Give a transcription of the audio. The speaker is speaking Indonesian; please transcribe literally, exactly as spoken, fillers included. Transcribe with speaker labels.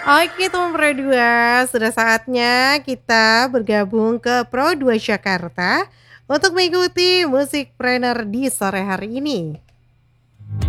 Speaker 1: Oke teman Pro dua, sudah saatnya kita bergabung ke Pro dua Jakarta untuk mengikuti Musikpreneur di sore hari ini.